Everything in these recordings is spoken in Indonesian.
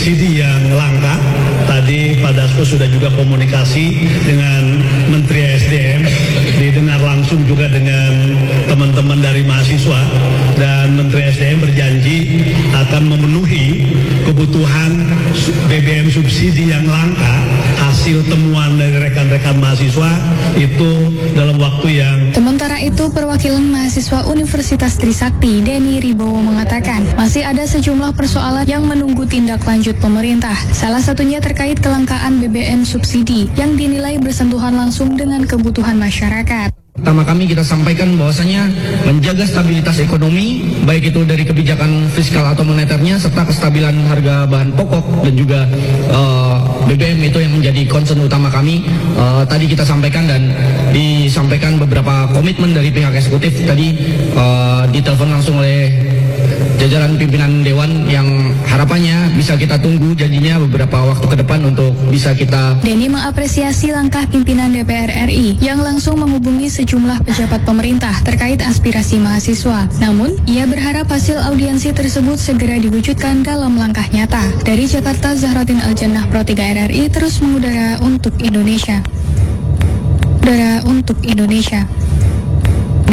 subsidi yang langka. Tadi Pak Dasko sudah juga komunikasi dengan Menteri SDM, didengar langsung juga dengan teman-teman dari mahasiswa, dan Menteri SDM berjanji akan memenuhi kebutuhan BBM subsidi yang langka hasil temuan dari rekan-rekan mahasiswa itu dalam waktu yang. Sementara itu, perwakilan mahasiswa Universitas Trisakti, Denny Ribowo mengatakan masih ada sejumlah persoalan yang menunggu tindak lanjut pemerintah. Salah satunya terkait kelangkaan BBM subsidi yang dinilai bersentuhan langsung dengan kebutuhan masyarakat. Pertama kami kita sampaikan bahwasanya menjaga stabilitas ekonomi, baik itu dari kebijakan fiskal atau moneternya, serta kestabilan harga bahan pokok dan juga BBM itu yang menjadi concern utama kami. Tadi kita sampaikan dan disampaikan beberapa komitmen dari pihak eksekutif tadi ditelepon langsung oleh jajaran pimpinan Dewan yang harapannya bisa kita tunggu janjinya beberapa waktu ke depan untuk bisa kita. Denny mengapresiasi langkah pimpinan DPR RI yang langsung menghubungi sejumlah pejabat pemerintah terkait aspirasi mahasiswa. Namun, ia berharap hasil audiensi tersebut segera diwujudkan dalam langkah nyata. Dari Jakarta, Zahrotin Aljannah, Pro 3 RRI terus mengudara untuk Indonesia. Udara untuk Indonesia.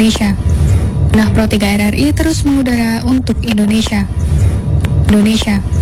Nah, Pro 3 RRI terus mengudara untuk Indonesia.